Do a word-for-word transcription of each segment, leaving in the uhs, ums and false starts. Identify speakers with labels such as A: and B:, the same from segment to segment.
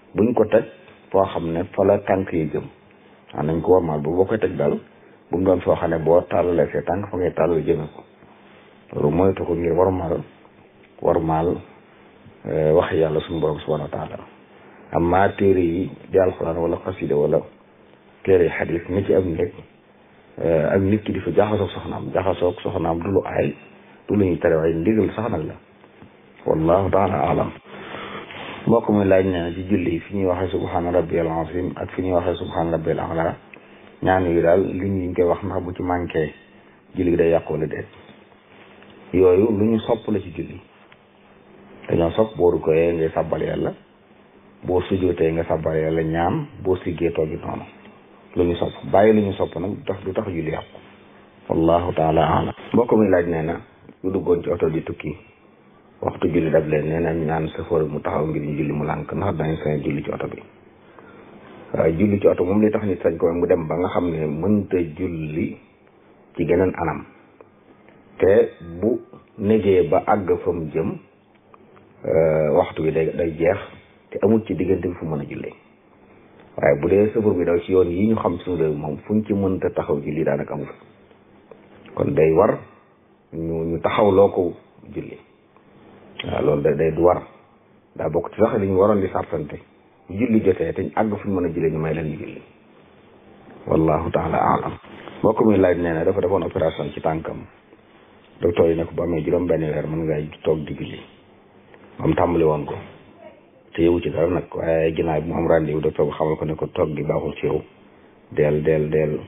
A: buñ ko teg foo xam ne fa la tànk yi jëm waaw nañ ko warmaal bu boo koy teg daal bu mu doon foo xam ne boo tàllalee see tànk fa ngay tàllal jëme ko loolu moytu ko ngir warmaal warmaal wax yàlla suñu borom subhanahu wa taala amma téere yi di alxuraan wala xasida wala téere yi xadis ni ci am nekk ak nit ki di fa jaxasoog soxnaam jaxasoog soxnaam du lu aay du lu ñuy tere waaye ndigal sax nag la wallahu taala alam mbokk mi laaj nee na ci julli fi ñuy waxee subhaana rabbiyal azim ak fi ñuy waxee subhaana rabbiyal a'la ñaan yi daal li ñu koy wax ndax bu ci manqué julli day yàqu wala déet yooyu lu ñu sopp la ci julli dañoo sopp boo rukkooyee ngay sàbbal yàlla boo sujjootee nga sàbbal yàlla ñaan boo siggee toogi noonu lu ñu sopp bàyyi lu ñu sopp nag du tax du tax julli yàqu wallahu taala alam mbokk mi laaj nee na ñu duggoon ci oto di tukki waxtu julli dab leen nee na ñaan safar mu taxaw ngir ñu julli mu lànk ndax dañ sañ julli ci oto bi waaye julli ci oto moom li tax nit sañ ko mu dem ba nga xam ne mënta julli ci geneen anam te bu négee ba àgg fa mu jëm waxtu bi day day jeex te amul ci diggante bi fu mën a jullee waaye bu dee safar bi daw ci yoon yi ñu xam suñu réew moom fuñ ci mënta taxaw julli daanaka amul kon day war ñu ñu taxawloo ko julli waaw loolu da day du war daa bokk ci sax li ñu waroon di sartante julli jotee te ñu àgg fu ñu mën a julli ñu may leen ñu julli wallahu taala alam mbokk mi laaj nee na dafa defoon opération ci tànkam docteur yi ne ko ba amee juróom benn weer mën ngay toog di julli moom tàmbali woon ko te yowu ci dara nag waaye ginnaaw bi mu am rendez-vous docteur bu xamal ko ne ko toog gi baaxul ci yow del del del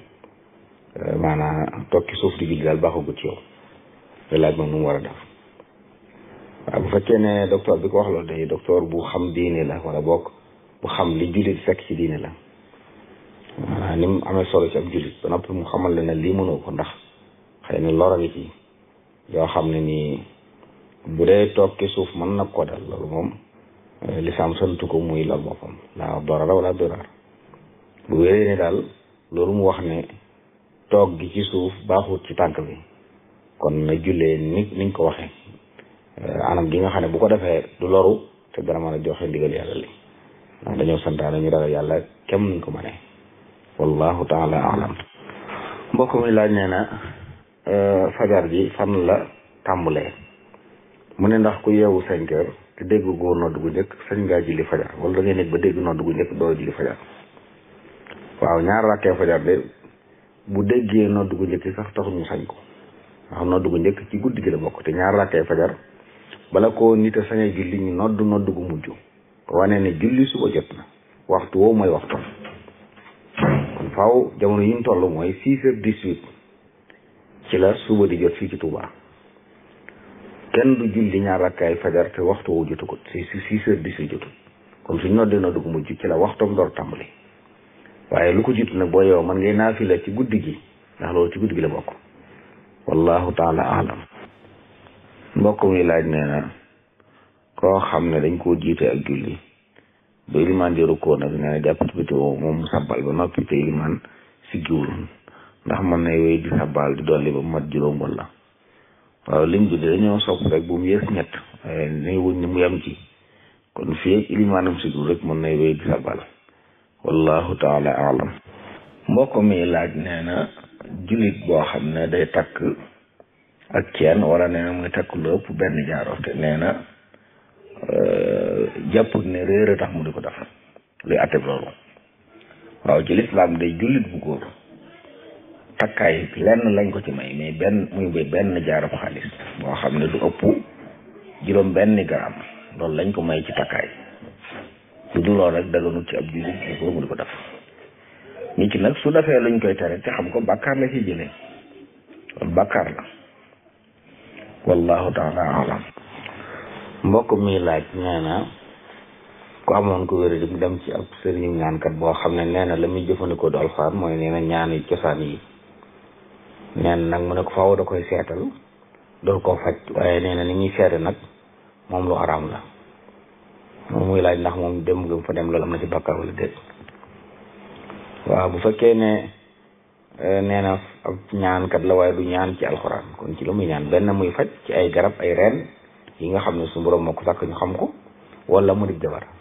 A: maanaam toog ci suuf di julli daal baaxul ci yow te laaj moom nu mu war a def waaw bu fekkee ne docteur bi ko wax loolu day docteur bu xam diine la wala bokk bu xam li jullit fekk ci diine la maanaam ni mu amee solo ci ab jullit ba noppi mu xamal la ne lii mënoo ko ndax xëy na lor a ngi ci yoo xam ne nii bu dee toog ci suuf mën na ko dal loolu moom lislaam santu ko muy lor boppam la darara wala dirar bu wéree ne daal loolu mu wax ne toog gi ci suuf baaxut ci tànk bi kon na jullee ni niñ ko waxee anam gi nga xam ne bu ko defee du loru te dana mën a joxe ndigal yàlla li ndax dañoo santaane ñu ragal yàlla kem nuñ ko mënee wallahu taala alam mbokk mi laaj nee na fajar ji fan la tàmbalee mu ne ndax ku yeewu cinq heures te dégg góor nodd gu njëkk sañ ngaa julli fajar wala da ngay nekk ba dégg nodd gu njëkk doo julli fajar waaw ñaar rakkee fajar de bu déggee nodd gu njëkk sax taxul ñu sañ ko ndax nodd gu njëkk ci guddi gi la bokk te ñaar rakkee fajar bala ko nit a sañee julli ñu nodd nodd gu mujj wane ne julli suba jot na waxtu woowu mooy waxtu kon faaw jamono yi ñu toll mooy six heures dix-huit ci la suba di jot fii ci Touba kenn du julli ñaar rakkaay fajar te waxtu woo jotagut si six heures dix-huit jotut kon suñ noddee nodd gu mujj ci la waxtoom door tàmbali waaye lu ko jiitu nag boo yow man ngay naafila ci guddi gi ndax loolu ci guddi gi la bokk wallahu taala alam mbokk mi laaj nee na koo xam ne dañ koo jiite ak julli ba ilimaan di rukkoo nag nee na jàpp ci biti woo moom mu sabbal ba noppi te ilimaan siggiwul ndax mën nay wéy di sabbal di dolli ba mat juróom wala waaw lim bi dañoo sopp rek bu mu yées ñett waaye nay wuñ ne mu yem ci kon fii ak ilimaanam siggiwul rek mën nay wéy di sabbal wallahu taala alam mbokk mi laaj nee na jullit boo xam ne day takk ak ceen wala nee na muy takk lu ëpp benn jaaro te nee na jàpp ne réer a tax mu di ko def luy atteb loolu waaw ci lislaam day jullit bu góor takkaay lenn lañ ko ci may mais benn muy bay benn jaaro xaalis boo xam ne du ëpp juróom benn gram loolu lañ ko may ci takkaay lu dul loolu rek daganut ci ab jullit bu góor mu di ko def nit ki nag su defee luñ koy tere te xam ko bàkkaar la ci jëlee loolu bàkkaar la wallahu taala alam mbokk mi laaj nee na ku amoon ko wér di dem ci ab sëriñu ñaankat boo xam ne nee na la muy jëfandikoo du alxuraan mooy nee na ñaani cosaan yi nee na nag mu ne ko faaw da koy seetal dool koo faj waaye nee na ni muy seete nag moom lu araam la moom muy laaj ndax moom dem gëm fa dem loolu am na ci bàkkaar wala déet waaw bu fekkee ne nee na ab ñaankat la waaye du ñaan ci alxuraan kon ci lu muy ñaan benn muy faj ci ay garab ay reen yi nga xam ne su borom moo ko sàkk ñu xam ko wala mu di jabar